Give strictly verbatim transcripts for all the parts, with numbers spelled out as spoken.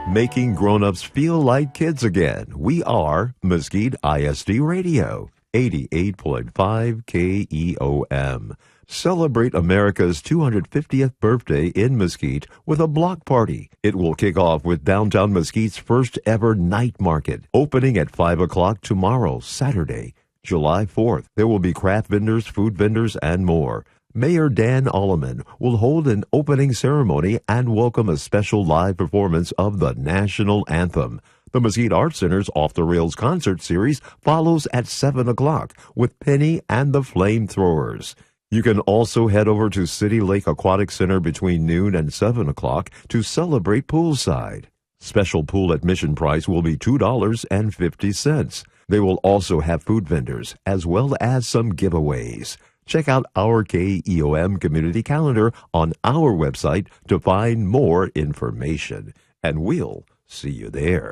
making grown-ups feel like kids again. We are Mesquite I S D Radio, eighty-eight point five K E O M. Celebrate America's two hundred fiftieth birthday in Mesquite with a block party. It will kick off with downtown Mesquite's first ever night market, opening at five o'clock tomorrow, Saturday, July fourth. There will be craft vendors, food vendors, and more. Mayor Dan Alleman will hold an opening ceremony and welcome a special live performance of the national anthem. The Mesquite Arts Center's Off the Rails concert series follows at seven o'clock with Penny and the Flamethrowers. You can also head over to City Lake Aquatic Center between noon and seven o'clock to celebrate poolside. Special pool admission price will be two dollars and fifty cents. They will also have food vendors as well as some giveaways. Check out our K E O M community calendar on our website to find more information. And we'll see you there.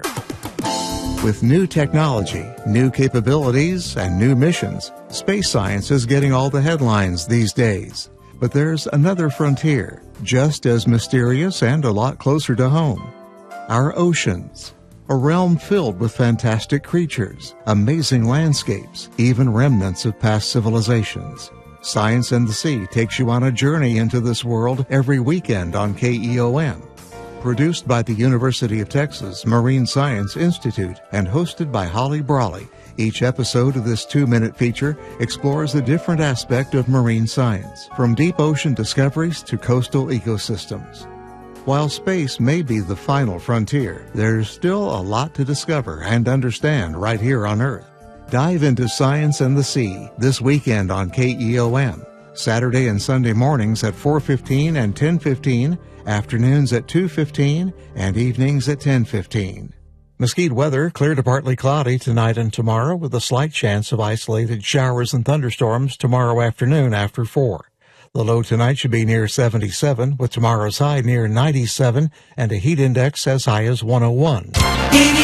With new technology, new capabilities, and new missions, space science is getting all the headlines these days. But there's another frontier, just as mysterious and a lot closer to home. Our oceans. A realm filled with fantastic creatures, amazing landscapes, even remnants of past civilizations. Science and the Sea takes you on a journey into this world every weekend on K E O M. Produced by the University of Texas Marine Science Institute and hosted by Holly Brawley, each episode of this two-minute feature explores a different aspect of marine science, from deep ocean discoveries to coastal ecosystems. While space may be the final frontier, there's still a lot to discover and understand right here on Earth. Dive into Science and the Sea this weekend on K E O M. Saturday and Sunday mornings at four fifteen and ten fifteen, afternoons at two fifteen, and evenings at ten fifteen. Mesquite weather, clear to partly cloudy tonight and tomorrow with a slight chance of isolated showers and thunderstorms tomorrow afternoon after four. The low tonight should be near seventy-seven, with tomorrow's high near ninety-seven and a heat index as high as one oh one.